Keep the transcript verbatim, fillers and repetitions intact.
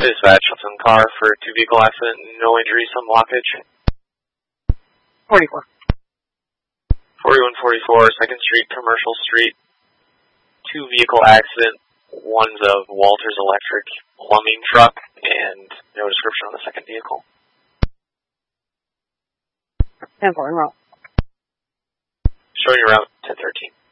Dispatch, Hudson car for two vehicle accident, no injuries, some blockage. forty-four. forty-one forty-four, second Street, Commercial Street, two vehicle accident, one's a Walters Electric plumbing truck, and no description on the second vehicle. ten four, en route. Showing you route ten thirteen.